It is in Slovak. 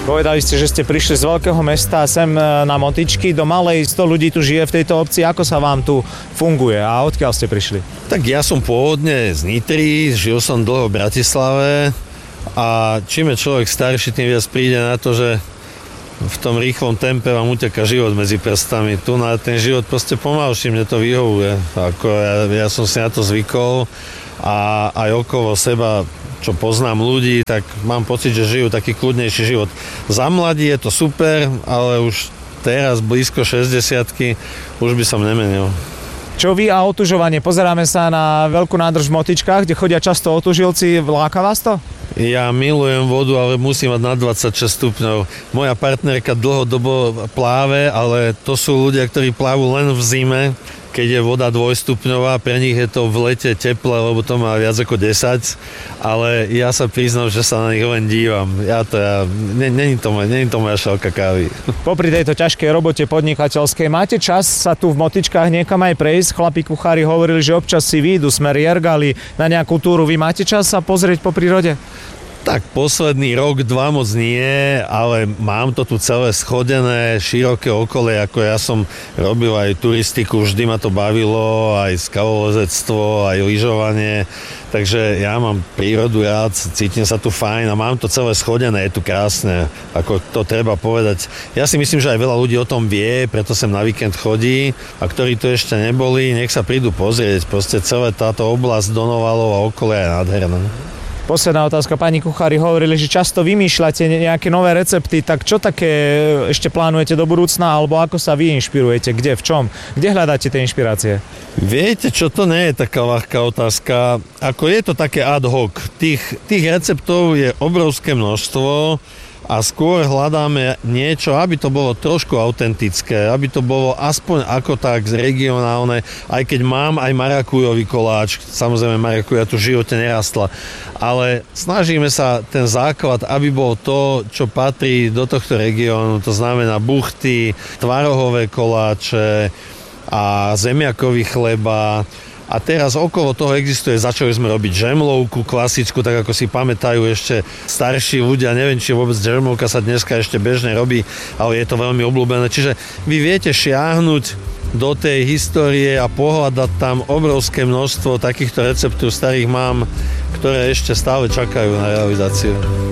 Povedali ste, že ste prišli z veľkého mesta sem na Motičky, do malej, 100 ľudí tu žije v tejto obci. Ako sa vám tu funguje a odkiaľ ste prišli? Tak ja som pôvodne z Nitry, žil som dlho v Bratislave a čím je človek starší, tým viac príde na to, že v tom rýchlom tempe vám uteká život medzi prstami. Tu na ten život proste pomalší, mne to vyhovuje. Ja som si na to zvykol a aj okolo seba, čo poznám ľudí, tak mám pocit, že žijú taký kľudnejší život. Za mladí je to super, ale už teraz blízko 60-ky už by som nemenil. Čo vy a otužovanie? Pozeráme sa na veľkú nádrž v Motičkách, kde chodia často otužilci. Láka vás to? Ja milujem vodu, ale musím mať na 26 stupňov. Moja partnerka dlhodobo pláve, ale to sú ľudia, ktorí plávu len v zime, keď je voda 2-stupňová, pre nich je to v lete teplé, lebo to má viac ako 10, ale ja sa priznám, že sa na nich len dívam. Není to moja šálka kávy. Popri tejto ťažkej robote podnikateľskej máte čas sa tu v Motičkách niekam aj prejsť? Chlapi kuchári hovorili, že občas si výjdu smer Jergali na nejakú túru. Vy máte čas sa pozrieť po prírode? Tak posledný rok, 2 moc nie, ale mám to tu celé schodené, široké okolie, ako ja som robil aj turistiku, vždy ma to bavilo, aj skalovozectvo, aj lyžovanie, takže ja mám prírodu rád, cítim sa tu fajn a mám to celé schodené, je tu krásne, ako to treba povedať. Ja si myslím, že aj veľa ľudí o tom vie, preto sem na víkend chodí a ktorí tu ešte neboli, nech sa prídu pozrieť, proste celé táto oblasť Donovalov a okolia je nádherná. Posledná otázka, pani kuchári hovorili, že často vymýšľate nejaké nové recepty, tak čo také ešte plánujete do budúcna, alebo ako sa vy inšpirujete, kde, v čom? Kde hľadáte tie inšpirácie? Viete čo, to nie je taká ľahká otázka, ako je to také ad hoc. Tých receptov je obrovské množstvo a skôr hľadáme niečo, aby to bolo trošku autentické, aby to bolo aspoň ako tak regionálne, aj keď mám aj marakujový koláč, samozrejme marakuja tu v živote nerastla, ale snažíme sa ten základ, aby bol to, čo patrí do tohto regiónu, to znamená buchty, tvarohové koláče a zemiakový chleba. A teraz okolo toho existuje, začali sme robiť žemlovku klasickú, tak ako si pamätajú ešte starší ľudia, neviem, či vôbec žemlovka sa dneska ešte bežne robí, ale je to veľmi obľúbené. Čiže vy viete šiahnuť do tej histórie a pohľadať tam obrovské množstvo takýchto receptúr starých mám, ktoré ešte stále čakajú na realizáciu.